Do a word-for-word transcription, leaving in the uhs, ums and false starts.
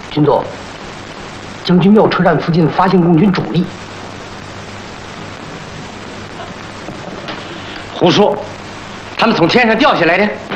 军座，将军庙车站附近发现共军主力。 胡说，他们从天上掉下来的。